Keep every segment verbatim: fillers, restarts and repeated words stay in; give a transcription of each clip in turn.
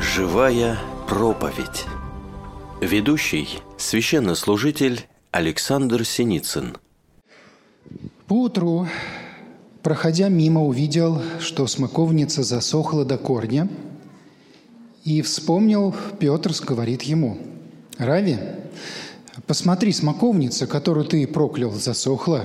Живая проповедь. Ведущий – священнослужитель Александр Синицын. Поутру, проходя мимо, увидел, что смоковница засохла до корня, и вспомнил, Петр говорит ему: «Рави, посмотри, смоковница, которую ты проклял, засохла».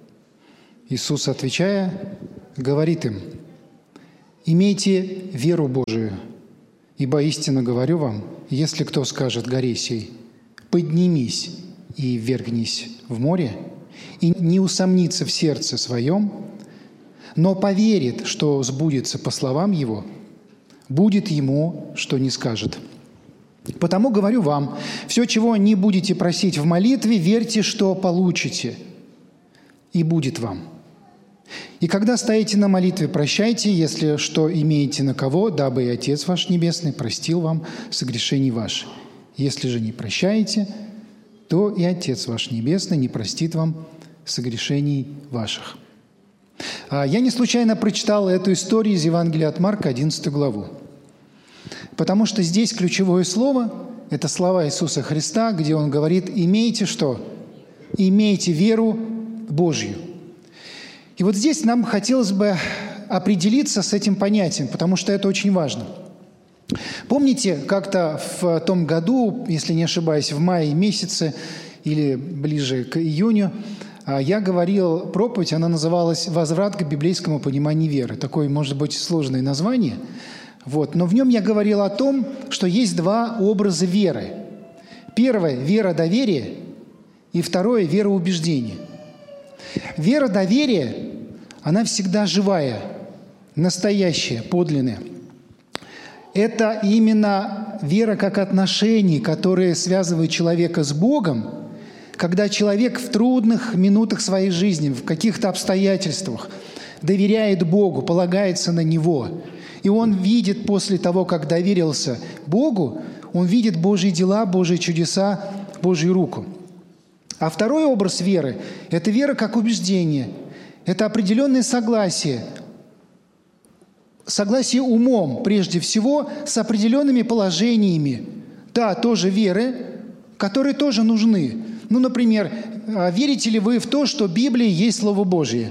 Иисус, отвечая, говорит им: «Имейте веру Божию, ибо истинно говорю вам, если кто скажет горе сей: поднимись и ввергнись в море, и не усомнится в сердце своем, но поверит, что сбудется по словам его, будет ему, что не скажет. Потому говорю вам, все, чего не будете просить в молитве, верьте, что получите, и будет вам. И когда стоите на молитве, прощайте, если что имеете на кого, дабы и Отец ваш Небесный простил вам согрешений ваших. Если же не прощаете, то и Отец ваш Небесный не простит вам согрешений ваших». Я не случайно прочитал эту историю из Евангелия от Марка, одиннадцатую главу. Потому что здесь ключевое слово – это слова Иисуса Христа, где Он говорит: «Имейте что? Имейте веру Божью». И вот здесь нам хотелось бы определиться с этим понятием, потому что это очень важно. Помните, как-то в том году, если не ошибаюсь, в мае месяце или ближе к июню, я говорил проповедь, она называлась «Возврат к библейскому пониманию веры». Такое, может быть, сложное название. Вот. Но в нем я говорил о том, что есть два образа веры. Первое – вера доверия, и второе – вера убеждения. Вера доверия, она всегда живая, настоящая, подлинная. Это именно вера как отношение, которое связывает человека с Богом, когда человек в трудных минутах своей жизни, в каких-то обстоятельствах доверяет Богу, полагается на Него. И он видит после того, как доверился Богу, он видит Божьи дела, Божьи чудеса, Божью руку. А второй образ веры – это вера как убеждение. Это определенное согласие. Согласие умом, прежде всего, с определенными положениями. Да, тоже веры, которые тоже нужны. Ну, например, верите ли вы в то, что Библия есть Слово Божье?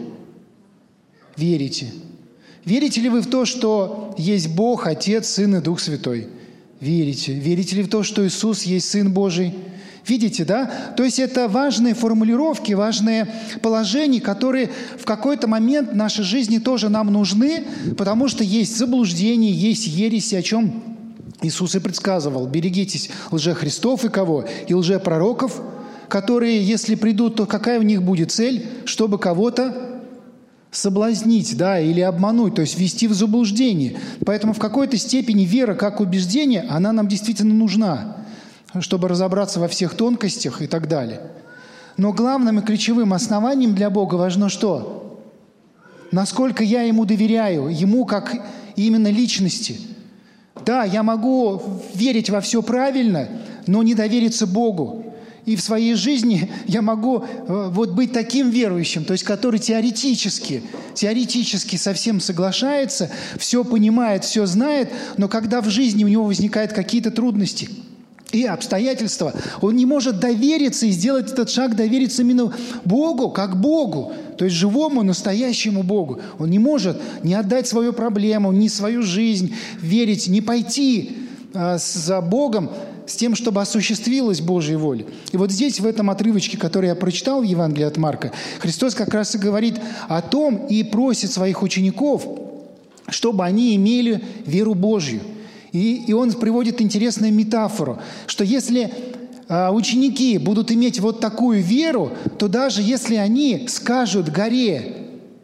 Верите. Верите ли вы в то, что есть Бог, Отец, Сын и Дух Святой? Верите. Верите ли в то, что Иисус есть Сын Божий? Видите, да? То есть это важные формулировки, важные положения, которые в какой-то момент в нашей жизни тоже нам нужны, потому что есть заблуждение, есть ереси, о чем Иисус и предсказывал. Берегитесь лжехристов и кого? И лжепророков, которые, если придут, то какая у них будет цель? Чтобы кого-то соблазнить, да, или обмануть, то есть ввести в заблуждение. Поэтому в какой-то степени вера как убеждение, она нам действительно нужна, чтобы разобраться во всех тонкостях и так далее. Но главным и ключевым основанием для Бога важно что? Насколько я Ему доверяю, Ему как именно личности. Да, я могу верить во все правильно, но не довериться Богу. И в своей жизни я могу э, вот быть таким верующим, то есть который теоретически, теоретически совсем соглашается, все понимает, все знает, но когда в жизни у него возникают какие-то трудности и обстоятельства, он не может довериться и сделать этот шаг, довериться именно Богу, как Богу, то есть живому, настоящему Богу. Он не может не отдать свою проблему, не свою жизнь, верить, не пойти э, за Богом, с тем, чтобы осуществилась Божья воля. И вот здесь, в этом отрывочке, который я прочитал в Евангелии от Марка, Христос как раз и говорит о том и просит своих учеников, чтобы они имели веру Божью. И, и он приводит интересную метафору, что если а, ученики будут иметь вот такую веру, то даже если они скажут горе,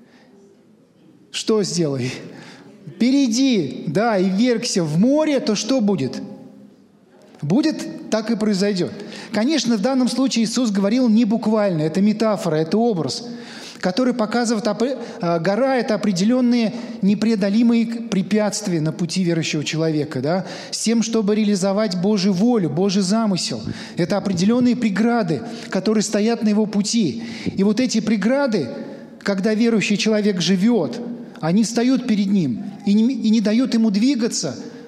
что сделай? Перейди, да, и ввергся в море, то что будет? Будет, так и произойдет. Конечно, в данном случае Иисус говорил не буквально, это метафора, это образ, который показывает, гора – это определенные непреодолимые препятствия на пути верующего человека, да, с тем, чтобы реализовать Божью волю, Божий замысел. Это определенные преграды, которые стоят на его пути. И вот эти преграды, когда верующий человек живет, они встают перед ним и не, и не дают ему двигаться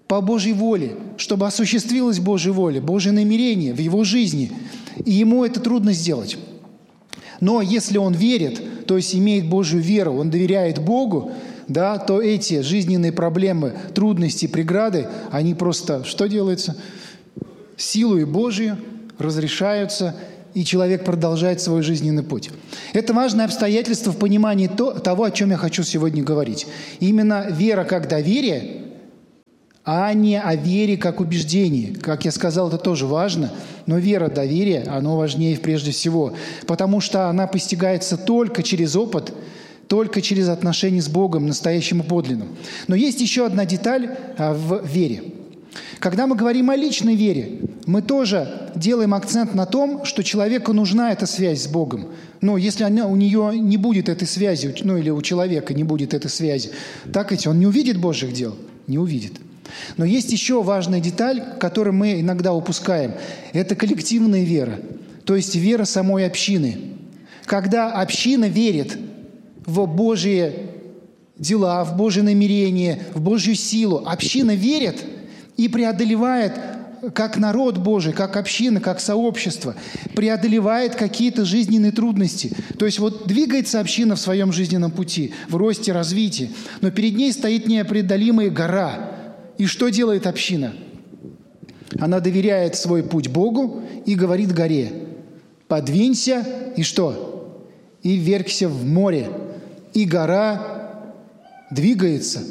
по Божьей воле, чтобы осуществилась Божья воля, Божье намерение в его жизни. И ему это трудно сделать. Но если он верит, то есть имеет Божью веру, он доверяет Богу, да, то эти жизненные проблемы, трудности, преграды, они просто, что делается? Силою Божию разрешаются, и человек продолжает свой жизненный путь. Это важное обстоятельство в понимании то, того, о чем я хочу сегодня говорить. Именно вера как доверие, а не о вере как убеждении. Как я сказал, это тоже важно, но вера, доверие, оно важнее прежде всего, потому что она постигается только через опыт, только через отношения с Богом, настоящим и подлинным. Но есть еще одна деталь а, в вере. Когда мы говорим о личной вере, мы тоже делаем акцент на том, что человеку нужна эта связь с Богом. Но если она, у нее не будет этой связи, ну или у человека не будет этой связи, так ведь он не увидит Божьих дел, не увидит. Но есть еще важная деталь, которую мы иногда упускаем. Это коллективная вера, то есть вера самой общины. Когда община верит в Божьи дела, в Божье намерение, в Божью силу, община верит и преодолевает, как народ Божий, как община, как сообщество, преодолевает какие-то жизненные трудности. То есть вот двигается община в своем жизненном пути, в росте, развитии, но перед ней стоит непреодолимая гора. И что делает община? Она доверяет свой путь Богу и говорит горе: подвинься и что? И ввергся в море. И гора двигается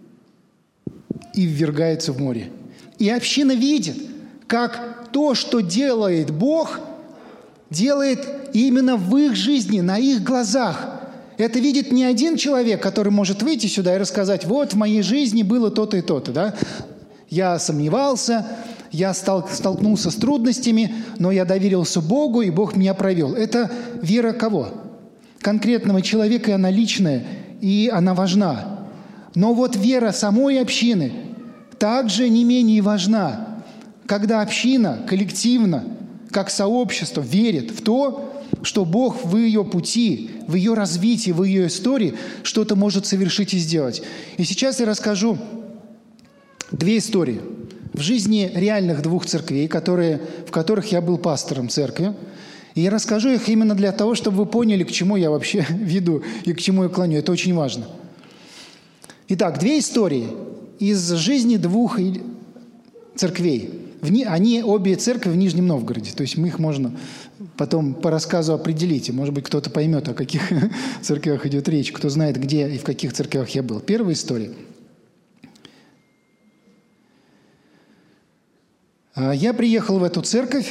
и ввергается в море. И община видит, как то, что делает Бог, делает именно в их жизни, на их глазах. Это видит не один человек, который может выйти сюда и рассказать: вот в моей жизни было то-то и то-то, да? Я сомневался, я стал, столкнулся с трудностями, но я доверился Богу, и Бог меня провел. Это вера кого? Конкретного человека, и она личная, и она важна. Но вот вера самой общины также не менее важна. Когда община коллективно, как сообщество, верит в то, что Бог в ее пути, в ее развитии, в ее истории что-то может совершить и сделать. И сейчас я расскажу две истории в жизни реальных двух церквей, которые, в которых я был пастором церкви. И я расскажу их именно для того, чтобы вы поняли, к чему я вообще веду и к чему я клоню. Это очень важно. Итак, две истории из жизни двух церквей. Они обе церкви в Нижнем Новгороде. То есть мы их можно потом по рассказу определить. И, может быть, кто-то поймет, о каких церквях идет речь, кто знает, где и в каких церквях я был. Первая история. Я приехал в эту церковь.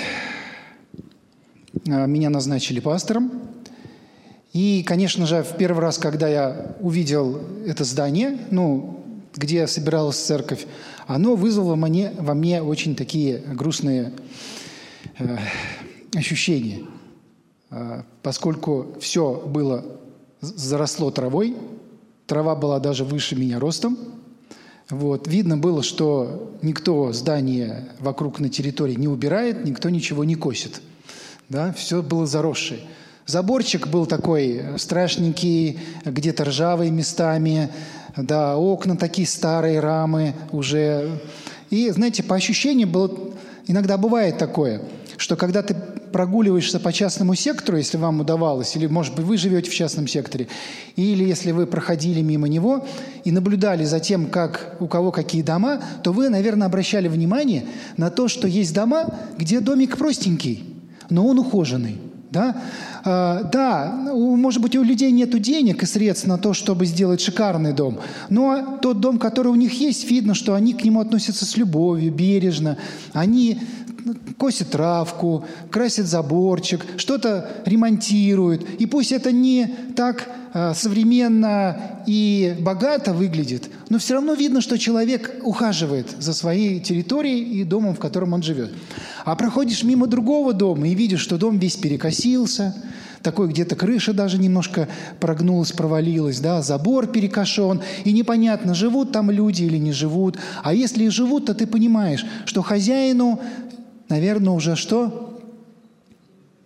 Меня назначили пастором. И, конечно же, в первый раз, когда я увидел это здание, ну, где собиралась церковь, оно вызвало мне, во мне очень такие грустные э, ощущения, э, поскольку все было, заросло травой, трава была даже выше меня ростом. Вот. Видно было, что никто здание вокруг на территории не убирает, никто ничего не косит. Да? Все было заросшее. Заборчик был такой страшненький, где-то ржавый местами, да, окна такие старые, рамы уже. И, знаете, по ощущениям было, иногда бывает такое, что когда ты прогуливаешься по частному сектору, если вам удавалось, или, может быть, вы живете в частном секторе, или если вы проходили мимо него и наблюдали за тем, как, у кого какие дома, то вы, наверное, обращали внимание на то, что есть дома, где домик простенький, но он ухоженный. Да? А, да, может быть, у людей нет денег и средств на то, чтобы сделать шикарный дом, но тот дом, который у них есть, видно, что они к нему относятся с любовью, бережно. Они косят травку, красят заборчик, что-то ремонтируют. И пусть это не так а, современно и богато выглядит, но все равно видно, что человек ухаживает за своей территорией и домом, в котором он живет. А проходишь мимо другого дома и видишь, что дом весь перекосился, такой где-то крыша даже немножко прогнулась, провалилась, да, забор перекошен, и непонятно, живут там люди или не живут. А если и живут, то ты понимаешь, что хозяину, наверное, уже что?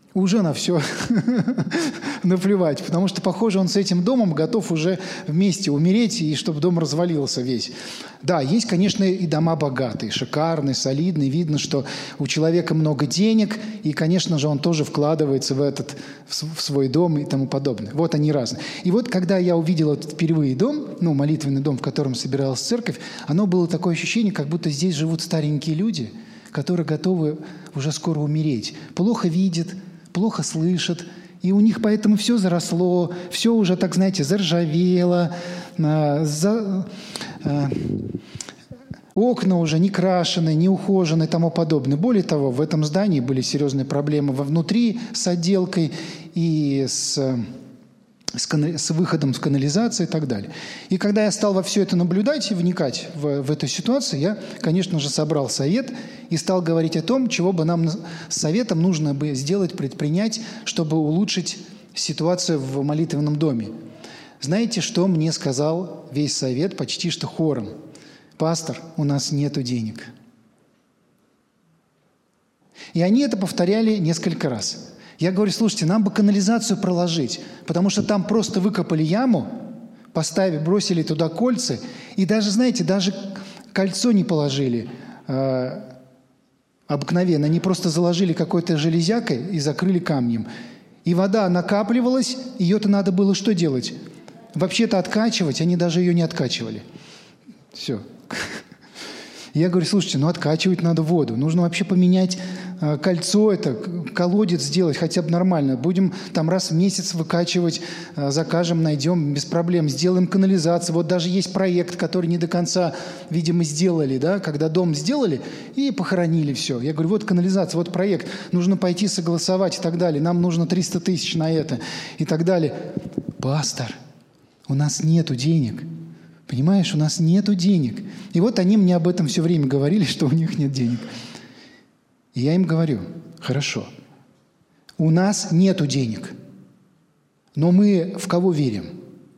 уже на все наплевать, потому что, похоже, он с этим домом готов уже вместе умереть, и чтобы дом развалился весь. Да, есть, конечно, и дома богатые, шикарные, солидные. Видно, что у человека много денег, и, конечно же, он тоже вкладывается в этот, в свой дом и тому подобное. Вот они разные. И вот, когда я увидел этот впервые дом, ну, молитвенный дом, в котором собиралась церковь, оно было такое ощущение, как будто здесь живут старенькие люди, которые готовы уже скоро умереть. Плохо видят, плохо слышат, и у них поэтому все заросло, все уже, так знаете, заржавело, а, за, а, окна уже не крашены, не ухожены и тому подобное. Более того, в этом здании были серьезные проблемы вовнутри с отделкой и с, с, с выходом с канализации и так далее. И когда я стал во все это наблюдать и вникать в, в эту ситуацию, я, конечно же, собрал совет и стал говорить о том, чего бы нам с советом нужно бы сделать, предпринять, чтобы улучшить ситуацию в молитвенном доме. Знаете, что мне сказал весь совет почти что хором? Пастор, у нас нету денег. И они это повторяли несколько раз. Я говорю, слушайте, нам бы канализацию проложить, потому что там просто выкопали яму, поставили, бросили туда кольца, и даже, знаете, даже кольцо не положили э, обыкновенно. Они просто заложили какой-то железякой и закрыли камнем. И вода накапливалась, ее-то надо было что делать? Вообще-то откачивать, они даже ее не откачивали. Все. Я говорю, слушайте, ну откачивать надо воду. Нужно вообще поменять э, кольцо, это, колодец сделать хотя бы нормально. Будем там раз в месяц выкачивать, э, закажем, найдем, без проблем. Сделаем канализацию. Вот даже есть проект, который не до конца, видимо, сделали, да, когда дом сделали и похоронили все. Я говорю, вот канализация, вот проект. Нужно пойти согласовать и так далее. Нам нужно триста тысяч на это и так далее. Пастор, у нас нету денег. Понимаешь, у нас нету денег. И вот они мне об этом все время говорили, что у них нет денег. И я им говорю, хорошо, у нас нету денег, но мы в кого верим?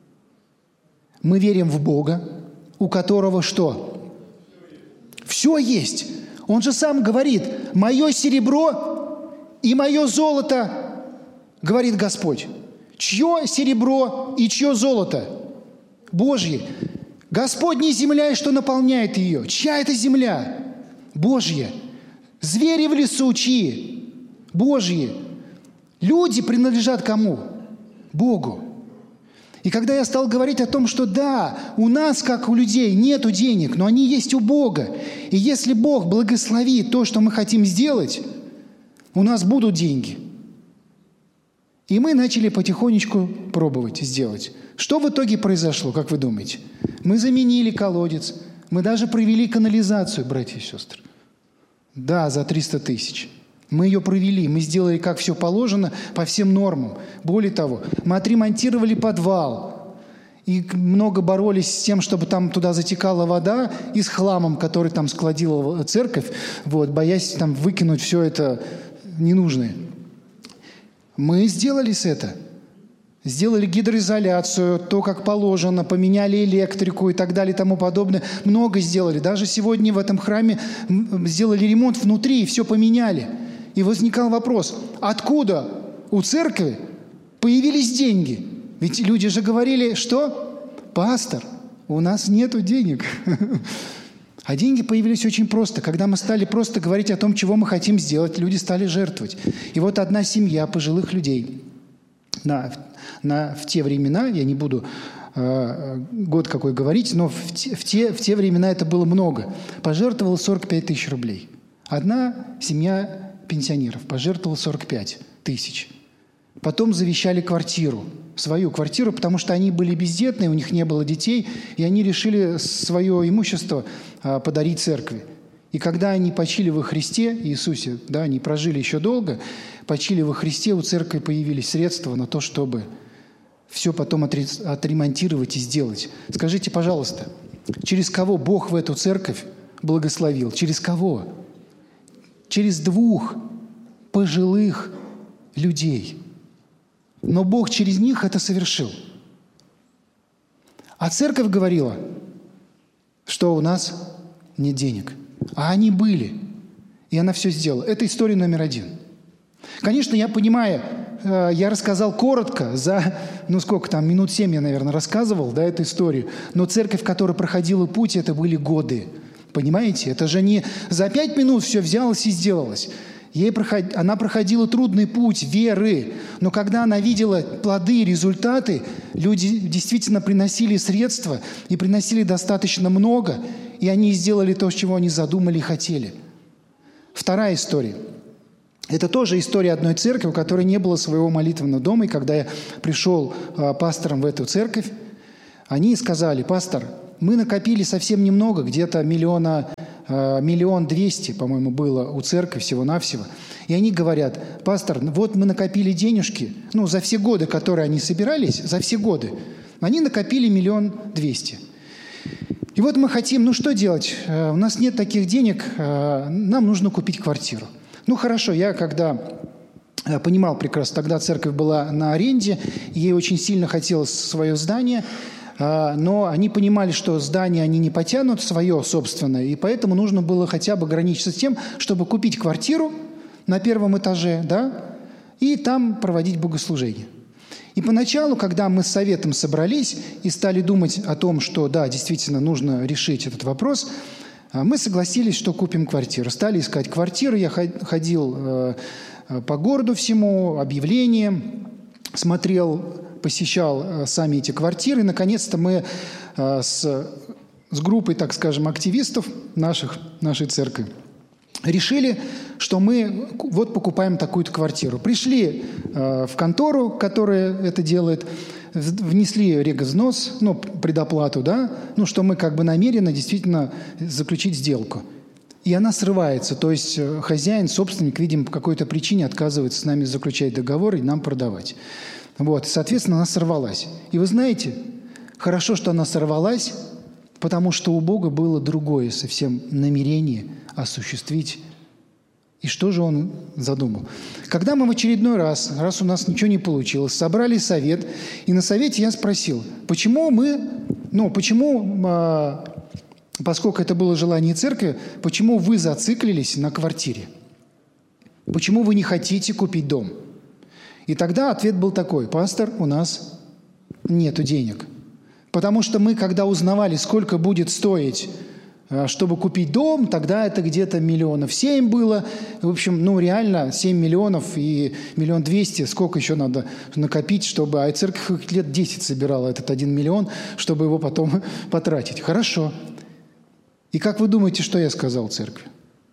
Мы верим в Бога, у которого что? Все есть. Он же сам говорит, мое серебро и мое золото, говорит Господь. Чье серебро и чье золото? Божье. Господня земля, и что наполняет ее? Чья это земля? Божья. Звери в лесу чьи? Божьи. Люди принадлежат кому? Богу. И когда я стал говорить о том, что да, у нас, как у людей, нету денег, но они есть у Бога. И если Бог благословит то, что мы хотим сделать, у нас будут деньги. И мы начали потихонечку пробовать сделать. Что в итоге произошло, как вы думаете? Мы заменили колодец, мы даже провели канализацию, братья и сестры. Да, за триста тысяч. Мы ее провели, мы сделали, как все положено, по всем нормам. Более того, мы отремонтировали подвал. И много боролись с тем, чтобы там туда затекала вода, и с хламом, который там складила церковь, вот, боясь там выкинуть все это ненужное. Мы сделали с это. Сделали гидроизоляцию, то, как положено, поменяли электрику и так далее и тому подобное. Много сделали. Даже сегодня в этом храме сделали ремонт внутри и все поменяли. И возникал вопрос, откуда у церкви появились деньги? Ведь люди же говорили, что? Пастор, у нас нету денег. А деньги появились очень просто. Когда мы стали просто говорить о том, чего мы хотим сделать, люди стали жертвовать. И вот одна семья пожилых людей на, на, в те времена, я не буду э, год какой говорить, но в те, в, те, в те времена это было много, пожертвовала сорок пять тысяч рублей. Одна семья пенсионеров пожертвовала сорок пять тысяч. Потом завещали квартиру, свою квартиру, потому что они были бездетные, у них не было детей, и они решили свое имущество а, подарить церкви. И когда они почили во Христе Иисусе, да, они прожили еще долго, почили во Христе, у церкви появились средства на то, чтобы все потом отремонтировать и сделать. Скажите, пожалуйста, через кого Бог в эту церковь благословил? Через кого? Через двух пожилых людей. Но Бог через них это совершил. А церковь говорила, что у нас нет денег. А они были. И она все сделала. Это история номер один. Конечно, я понимаю, я рассказал коротко, за, ну сколько там, минут семь я, наверное, рассказывал, да, эту историю, но церковь, которая проходила путь, это были годы. Понимаете? Это же не за пять минут все взялось и сделалось. Ей проход... Она проходила трудный путь веры, но когда она видела плоды, результаты, люди действительно приносили средства и приносили достаточно много, и они сделали то, чего они задумали и хотели. Вторая история. Это тоже история одной церкви, у которой не было своего молитвенного дома, и когда я пришел э, пастором в эту церковь, они сказали: пастор, мы накопили совсем немного, где-то миллиона, э, миллион двести, по-моему, было у церкви всего-навсего. И они говорят: пастор, вот мы накопили денежки, ну, за все годы, которые они собирались, за все годы, они накопили миллион двести. И вот мы хотим, ну, что делать? Э, у нас нет таких денег, э, нам нужно купить квартиру. Ну, хорошо, я когда э, понимал прекрасно, тогда церковь была на аренде, ей очень сильно хотелось свое здание, но они понимали, что здание они не потянут свое собственное, и поэтому нужно было хотя бы ограничиться тем, чтобы купить квартиру на первом этаже, да, и там проводить богослужение. И поначалу, когда мы с советом собрались и стали думать о том, что, да, действительно нужно решить этот вопрос, мы согласились, что купим квартиру. Стали искать квартиру, я ходил по городу всему, объявления, смотрел, посещал э, сами эти квартиры. И, наконец-то, мы э, с, с группой, так скажем, активистов наших, нашей церкви решили, что мы вот покупаем такую-то квартиру. Пришли э, в контору, которая это делает, внесли регвзнос, ну, предоплату, да, ну, что мы как бы намерены действительно заключить сделку. И она срывается, то есть хозяин, собственник, видимо, по какой-то причине отказывается с нами заключать договор и нам продавать. Вот, соответственно, она сорвалась. И вы знаете, хорошо, что она сорвалась, потому что у Бога было другое совсем намерение осуществить. И что же Он задумал? Когда мы в очередной раз, раз у нас ничего не получилось, собрали совет, и на совете я спросил, почему мы, ну, почему, поскольку это было желание церкви, почему вы зациклились на квартире? Почему вы не хотите купить дом? И тогда ответ был такой: пастор, у нас нету денег. Потому что мы, когда узнавали, сколько будет стоить, чтобы купить дом, тогда это где-то миллионов семь было. В общем, ну реально семь миллионов и миллион двести, сколько еще надо накопить, чтобы... А церковь лет десять собирала этот один миллион, чтобы его потом потратить. Хорошо. И как вы думаете, что я сказал церкви?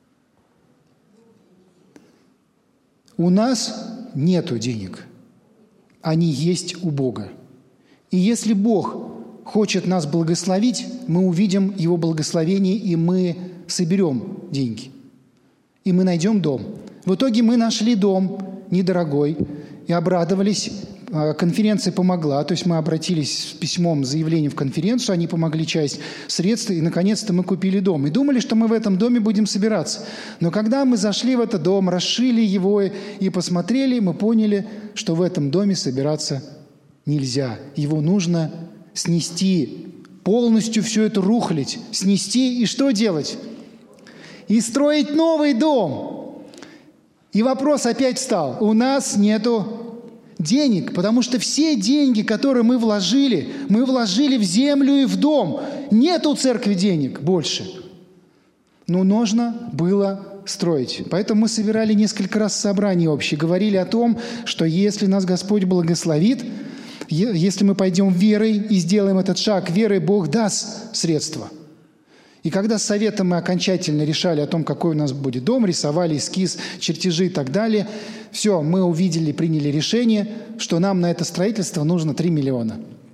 У нас нету денег. Они есть у Бога. И если Бог хочет нас благословить, мы увидим Его благословение, и мы соберем деньги. И мы найдем дом. В итоге мы нашли дом недорогой и обрадовались. Конференция помогла, то есть мы обратились с письмом, с заявлением в конференцию, они помогли часть средств, и наконец-то мы купили дом. И думали, что мы в этом доме будем собираться. Но когда мы зашли в этот дом, расшили его и посмотрели, мы поняли, что в этом доме собираться нельзя. Его нужно снести, полностью всю эту рухлядь, снести и что делать? И строить новый дом. И вопрос опять встал. У нас нету денег, потому что все деньги, которые мы вложили, мы вложили в землю и в дом. Нет у церкви денег больше. Но нужно было строить. Поэтому мы собирали несколько раз собрания общие, говорили о том, что если нас Господь благословит, если мы пойдем верой и сделаем этот шаг верой, Бог даст средства. И когда с советом мы окончательно решали о том, какой у нас будет дом, рисовали эскиз, чертежи и так далее, все, мы увидели, приняли решение, что нам на это строительство нужно три миллиона.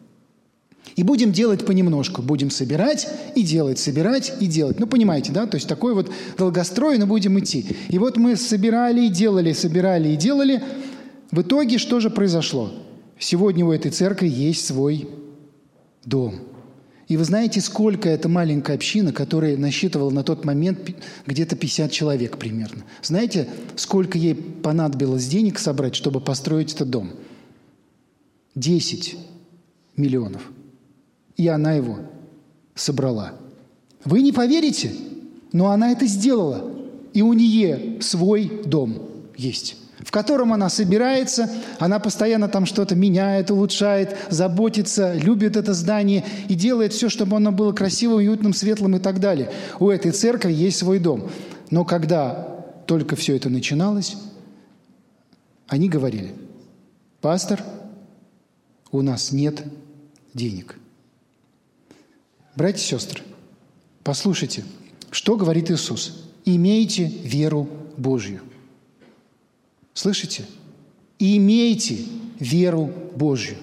И будем делать понемножку. Будем собирать и делать, собирать и делать. Ну, понимаете, да? То есть такой вот долгостройно будем идти. И вот мы собирали и делали, собирали и делали. В итоге что же произошло? Сегодня у этой церкви есть свой дом. И вы знаете, сколько эта маленькая община, которая насчитывала на тот момент где-то пятьдесят человек примерно. Знаете, сколько ей понадобилось денег собрать, чтобы построить этот дом? десять миллионов. И она его собрала. Вы не поверите, но она это сделала. И у нее свой дом есть. в котором она собирается, она постоянно там что-то меняет, улучшает, заботится, любит это здание и делает все, чтобы оно было красивым, уютным, светлым и так далее. У этой церкви есть свой дом. Но когда только все это начиналось, они говорили: пастор, у нас нет денег. Братья и сестры, послушайте, что говорит Иисус. Имейте веру Божью. Слышите? Имейте веру Божью.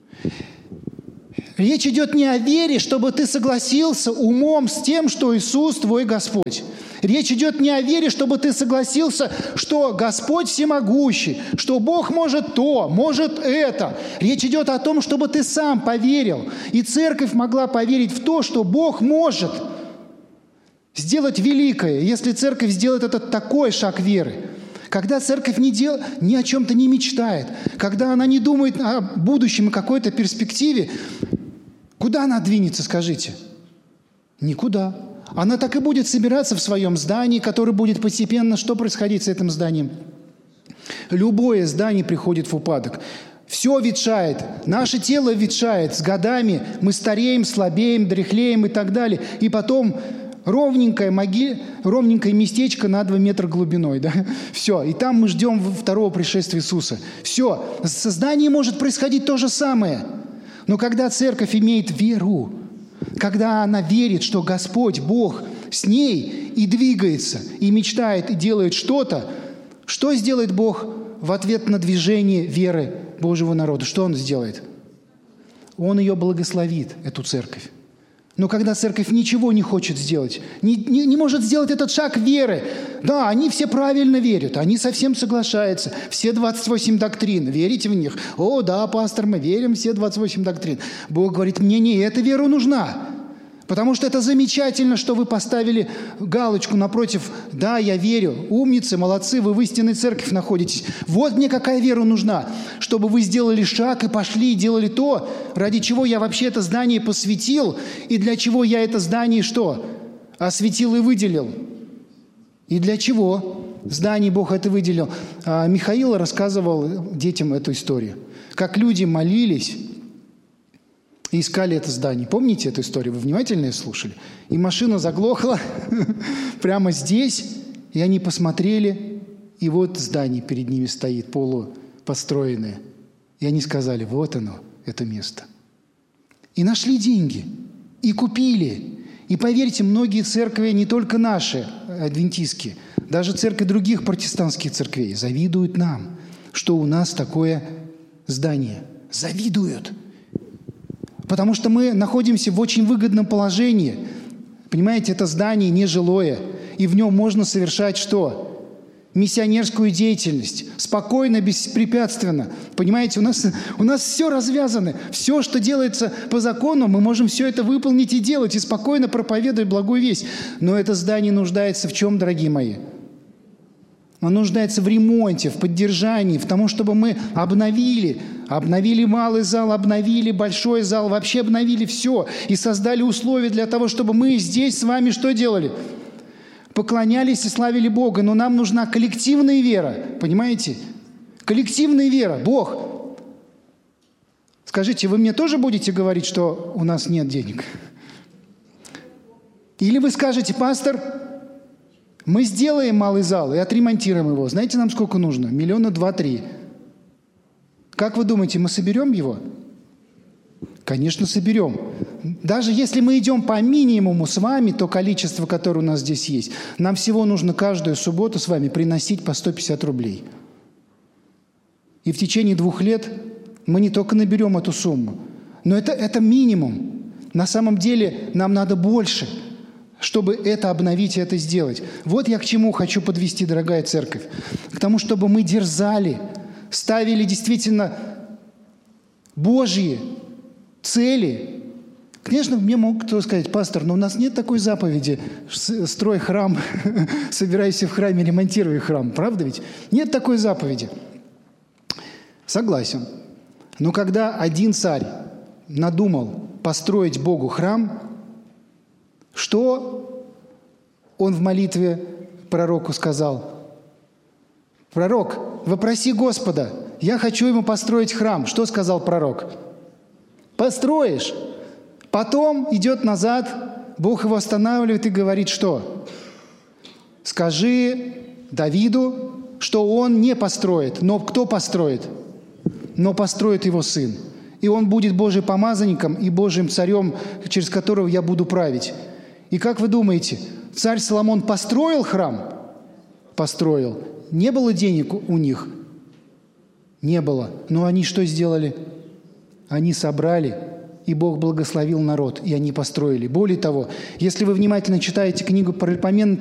Речь идет не о вере, чтобы ты согласился умом с тем, что Иисус твой Господь. Речь идет не о вере, чтобы ты согласился, что Господь всемогущий, что Бог может то, может это. Речь идет о том, чтобы ты сам поверил, и церковь могла поверить в то, что Бог может сделать великое, если церковь сделает этот такой шаг веры. Когда церковь не дел... ни о чем-то не мечтает, когда она не думает о будущем и какой-то перспективе, куда она двинется, скажите? Никуда. Она так и будет собираться в своем здании, которое будет постепенно... Что происходить с этим зданием? Любое здание приходит в упадок. Все ветшает. Наше тело ветшает. С годами мы стареем, слабеем, дряхлеем и так далее. И потом... Ровненькое, моги... ровненькое местечко на два метра глубиной. Да? Все. И там мы ждем второго пришествия Иисуса. Все. Со зданием может происходить то же самое. Но когда церковь имеет веру, когда она верит, что Господь, Бог с ней и двигается, и мечтает, и делает что-то, что сделает Бог в ответ на движение веры Божьего народа? Что Он сделает? Он ее благословит, эту церковь. Но когда церковь ничего не хочет сделать, не, не, не может сделать этот шаг веры, да, они все правильно верят, они совсем соглашаются, все двадцать восемь доктрин, верите в них? О, да, пастор, мы верим, все двадцать восемь доктрин. Бог говорит: мне не эта вера нужна, потому что это замечательно, что вы поставили галочку напротив: да, я верю, умницы, молодцы, вы в истинной церкви находитесь. Вот мне какая вера нужна, чтобы вы сделали шаг и пошли, и делали то, ради чего я вообще это здание посвятил, и для чего я это здание что? Осветил и выделил. И для чего здание Бог это выделил? А Михаил рассказывал детям эту историю, как люди молились и искали это здание. Помните эту историю? Вы внимательно ее слушали? И машина заглохла прямо здесь, и они посмотрели, и вот здание перед ними стоит, полупостроенное. И они сказали: вот оно, это место. И нашли деньги, и купили. И поверьте, многие церкви, не только наши, адвентистские, даже церкви других протестантских церквей, завидуют нам, что у нас такое здание. Завидуют. Потому что мы находимся в очень выгодном положении. Понимаете, это здание нежилое, и в нем можно совершать что? Миссионерскую деятельность. Спокойно, беспрепятственно. Понимаете, у нас, у нас все развязано. Все, что делается по закону, мы можем все это выполнить и делать, и спокойно проповедовать благую весть. Но это здание нуждается в чем, дорогие мои? Оно нуждается в ремонте, в поддержании, в том, чтобы мы обновили, обновили малый зал, обновили большой зал, вообще обновили все и создали условия для того, чтобы мы здесь с вами что делали? Поклонялись и славили Бога. Но нам нужна коллективная вера, понимаете? Коллективная вера. Бог. Скажите, вы мне тоже будете говорить, что у нас нет денег? Или вы скажете: пастор, мы сделаем малый зал и отремонтируем его. Знаете, нам сколько нужно? Миллиона два-три. Как вы думаете, мы соберем его? Конечно, соберем. Даже если мы идем по минимуму с вами, то количество, которое у нас здесь есть, нам всего нужно каждую субботу с вами приносить по сто пятьдесят рублей. И в течение двух лет мы не только наберем эту сумму, но это, это минимум. На самом деле нам надо больше, чтобы это обновить и это сделать. Вот я к чему хочу подвести, дорогая церковь. К тому, чтобы мы дерзали, ставили действительно Божьи цели. Конечно, мне мог кто сказать: пастор, но у нас нет такой заповеди: строй храм, собирайся в храме, ремонтируй храм. Правда ведь? Нет такой заповеди. Согласен. Но когда один царь надумал построить Богу храм, что он в молитве пророку сказал? Пророк, вопроси Господа, я хочу ему построить храм. Что сказал пророк? Построишь. Потом идет назад, Бог его останавливает и говорит, что? Скажи Давиду, что он не построит. Но кто построит? Но построит его сын. И он будет Божьим помазанником и Божьим царем, через которого я буду править. И как вы думаете, царь Соломон построил храм? Построил. Не было денег у них? Не было. Но они что сделали? Они собрали, и Бог благословил народ, и они построили. Более того, если вы внимательно читаете книгу Паралипоменон,